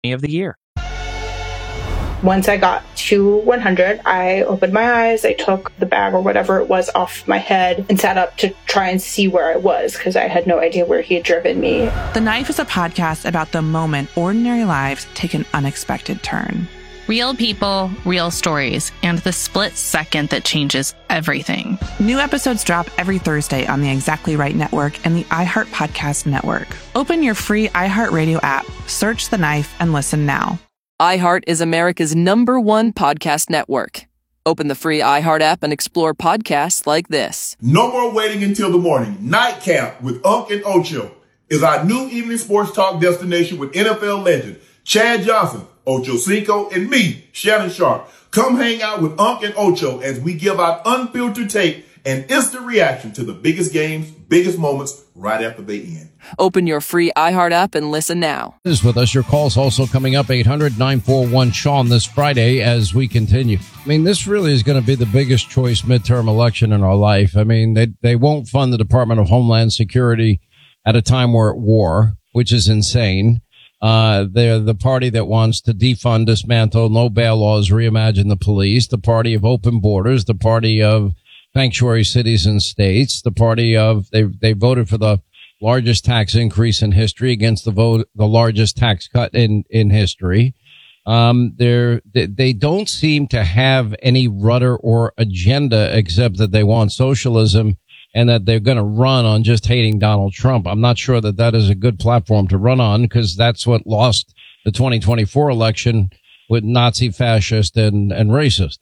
of the year. Once I got to 100, I opened my eyes, I took the bag or whatever it was off my head and sat up to try and see where I was because I had no idea where he had driven me. The Knife is a podcast about the moment ordinary lives take an unexpected turn. Real people, real stories, and the split second that changes everything. New episodes drop every Thursday on the Exactly Right Network and the iHeart Podcast Network. Open your free iHeartRadio app, search The Knife, and listen now. iHeart is America's #1 podcast network. Open the free iHeart app and explore podcasts like this. No more waiting until the morning. Nightcap with Unc and Ocho is our new evening sports talk destination with NFL legend Chad Johnson, Ocho Cinco, and me, Shannon Sharp. Come hang out with Unc and Ocho as we give out unfiltered take and instant reaction to the biggest games, biggest moments right after they end. Open your free iHeart app and listen now. Is with us. Your call's also coming up 800-941-SEAN this Friday as we continue. I mean, this really is going to be the biggest choice midterm election in our life. I mean, they won't fund the Department of Homeland Security at a time we're at war, which is insane. They're the party that wants to defund, dismantle, no bail laws, reimagine the police, the party of open borders, the party of sanctuary cities and states, the party of they voted for the largest tax increase in history against the largest tax cut in history. They don't seem to have any rudder or agenda except that they want socialism and that they're going to run on just hating Donald Trump. I'm not sure that is a good platform to run on because that's what lost the 2024 election with Nazi, fascist, and racist.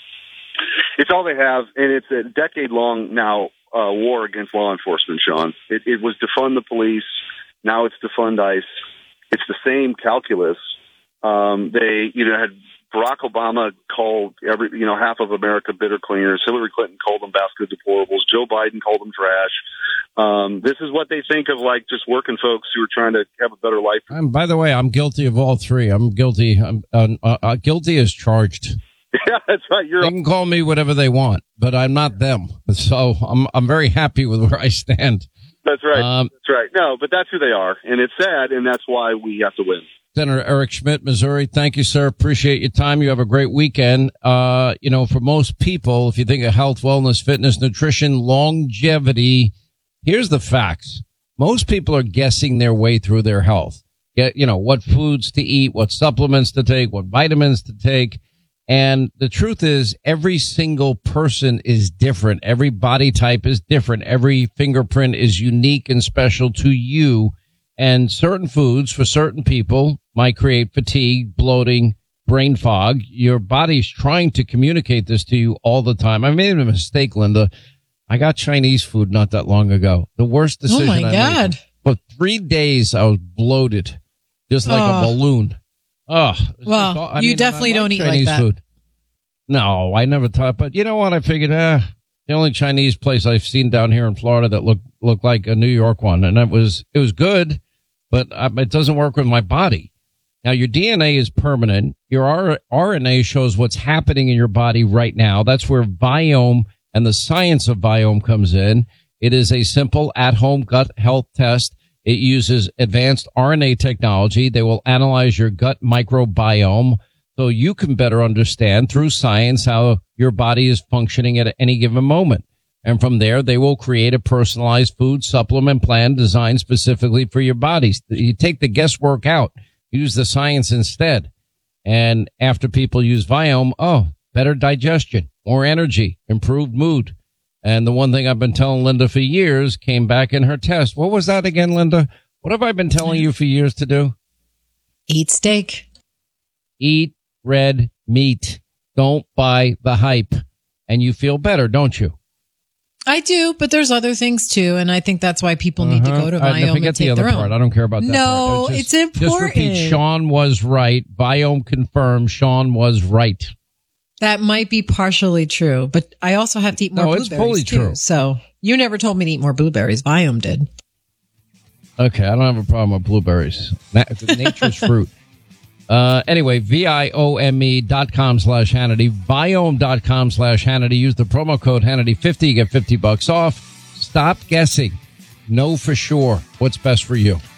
It's all they have, and it's a decade-long now war against law enforcement, Sean. It was defund the police. Now it's defund ICE. It's the same calculus. They, had Barack Obama called half of America bitter cleaners. Hillary Clinton called them basket deplorables. Joe Biden called them trash. This is what they think of, like, just working folks who are trying to have a better life. By the way, I'm guilty of all three. I'm guilty. I'm guilty as charged. Yeah, that's right. They can call me whatever they want, but I'm not them. So I'm very happy with where I stand. That's right. That's right. No, but that's who they are, and it's sad, and that's why we have to win. Senator Eric Schmidt, Missouri. Thank you, sir. Appreciate your time. You have a great weekend. For most people, if you think of health, wellness, fitness, nutrition, longevity, here's the facts. Most people are guessing their way through their health. What foods to eat, what supplements to take, what vitamins to take. And the truth is every single person is different. Every body type is different. Every fingerprint is unique and special to you. And certain foods for certain people might create fatigue, bloating, brain fog. Your body's trying to communicate this to you all the time. I made a mistake, Linda. I got Chinese food not that long ago. The worst decision I made. Oh, my God. For 3 days, I was bloated, just like a balloon. Oh, well, you definitely don't eat Chinese like that. Food. No, I never thought, but you know what? I figured, the only Chinese place I've seen down here in Florida that looked like a New York one. And it was good, but it doesn't work with my body. Now, your DNA is permanent. Your RNA shows what's happening in your body right now. That's where Viome and the science of Viome comes in. It is a simple at-home gut health test. It uses advanced RNA technology. They will analyze your gut microbiome so you can better understand through science how your body is functioning at any given moment. And from there, they will create a personalized food supplement plan designed specifically for your body. You take the guesswork out, use the science instead. And after people use Viome, better digestion, more energy, improved mood. And the one thing I've been telling Linda for years came back in her test. What was that again, Linda? What have I been telling you for years to do? Eat steak. Eat red meat. Don't buy the hype. And you feel better, don't you? I do, but there's other things too. And I think that's why people need to go to Viome and take their own. I don't care about that part. No, it's important. Just repeat, Sean was right. Viome confirmed Sean was right. That might be partially true, but I also have to eat more blueberries. No, it's fully true. So you never told me to eat more blueberries. Viome did. Okay, I don't have a problem with blueberries. Nature's fruit. Anyway, Viome.com/Hannity, Viome.com/Hannity. Use the promo code Hannity50. You get $50 off. Stop guessing. Know for sure what's best for you.